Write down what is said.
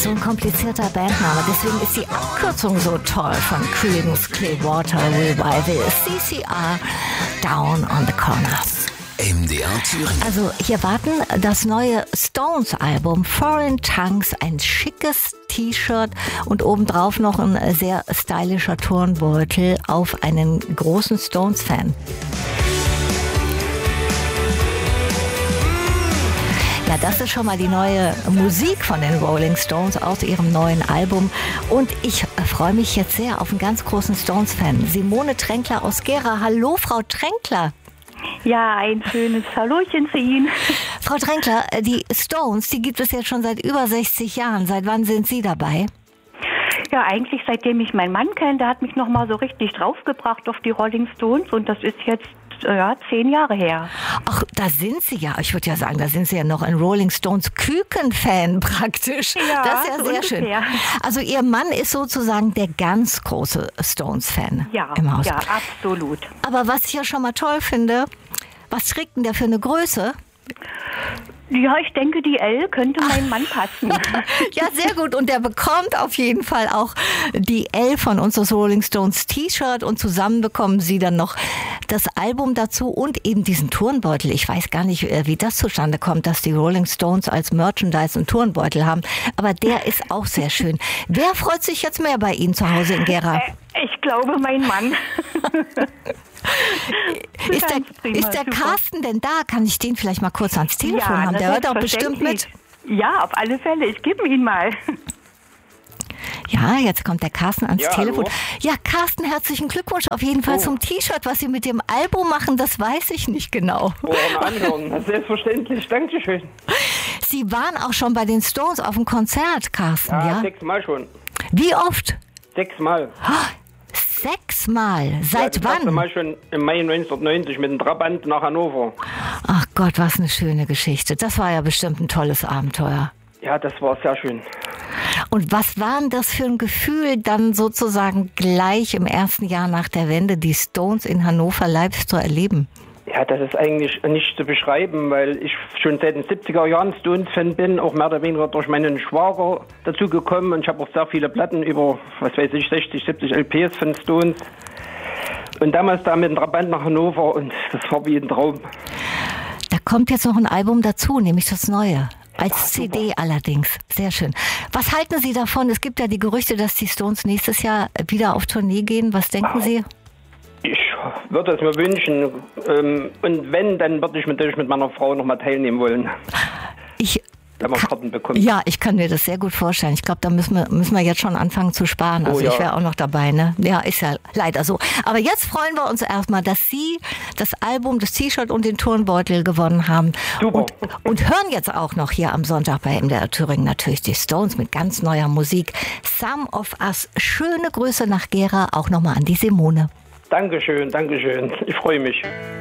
so ein komplizierter Bandname, deswegen ist die Abkürzung so toll von Creedence Clearwater Revival. CCR, Down on the Corner. MDR Thüringen. Also hier warten das neue Stones-Album Foreign Tongues, ein schickes T-Shirt und obendrauf noch ein sehr stylischer Turnbeutel auf einen großen Stones-Fan. Ja, das ist schon mal die neue Musik von den Rolling Stones aus ihrem neuen Album. Und ich freue mich jetzt sehr auf einen ganz großen Stones-Fan. Simone Tränkler aus Gera. Hallo, Frau Tränkler. Ja, ein schönes Hallöchen zu Ihnen. Frau Tränkler, die Stones, die gibt es jetzt schon seit über 60 Jahren. Seit wann sind Sie dabei? Ja, eigentlich seitdem ich meinen Mann kenne, der hat mich noch mal so richtig draufgebracht auf die Rolling Stones und das ist jetzt 10 Jahre her. Ach, da sind Sie ja, ich würde ja sagen, da sind Sie ja noch ein Rolling Stones Küken-Fan praktisch. Ja, das ist ja sehr ungefähr schön. Also Ihr Mann ist sozusagen der ganz große Stones-Fan im Haus. Ja, absolut. Aber was ich ja schon mal toll finde, was trägt denn der für eine Größe? Ja, ich denke, die L könnte meinem Mann passen. Ja, sehr gut. Und der bekommt auf jeden Fall auch die L von uns, das Rolling Stones T-Shirt. Und zusammen bekommen Sie dann noch das Album dazu und eben diesen Turnbeutel. Ich weiß gar nicht, wie das zustande kommt, dass die Rolling Stones als Merchandise einen Turnbeutel haben. Aber der ist auch sehr schön. Wer freut sich jetzt mehr bei Ihnen zu Hause in Gera? Ich glaube, mein Mann. Ist der Carsten denn da? Kann ich den vielleicht mal kurz ans Telefon haben? Der hört auch bestimmt mit. Ja, auf alle Fälle. Ich gebe ihn mal. Ja, jetzt kommt der Carsten ans Telefon. Hallo. Ja, Carsten, herzlichen Glückwunsch auf jeden Fall zum T-Shirt. Was Sie mit dem Album machen, das weiß ich nicht genau. Oh, mal anhören. Selbstverständlich. Dankeschön. Sie waren auch schon bei den Stones auf dem Konzert, Carsten, ja? 6-mal schon. Wie oft? 6-mal. 6-mal? Seit das wann? erste Mal schon im Mai 1990 mit dem Trabant nach Hannover. Ach Gott, was eine schöne Geschichte. Das war ja bestimmt ein tolles Abenteuer. Ja, das war sehr schön. Und was war denn das für ein Gefühl, dann sozusagen gleich im ersten Jahr nach der Wende die Stones in Hannover live zu erleben? Ja, das ist eigentlich nicht zu beschreiben, weil ich schon seit den 70er Jahren Stones-Fan bin, auch mehr oder weniger durch meinen Schwager dazu gekommen. Und ich habe auch sehr viele Platten über, 60, 70 LPs von Stones. Und damals da mit dem Trabant nach Hannover und das war wie ein Traum. Da kommt jetzt noch ein Album dazu, nämlich das neue. Als Ach, CD allerdings. Sehr schön. Was halten Sie davon? Es gibt ja die Gerüchte, dass die Stones nächstes Jahr wieder auf Tournee gehen. Was denken Sie? Ich würde es mir wünschen. Und wenn, dann würde ich natürlich mit meiner Frau noch mal teilnehmen wollen. Wenn man Karten bekommt. Ja, ich kann mir das sehr gut vorstellen. Ich glaube, da müssen wir jetzt schon anfangen zu sparen. Also ich wäre auch noch dabei, ne? Ja, ist ja leider so. Aber jetzt freuen wir uns erstmal, dass Sie das Album, das T-Shirt und den Turnbeutel gewonnen haben. Super. Und hören jetzt auch noch hier am Sonntag bei MDR Thüringen natürlich die Stones mit ganz neuer Musik. Some of Us. Schöne Grüße nach Gera, auch nochmal an die Simone. Dankeschön, Dankeschön. Ich freue mich.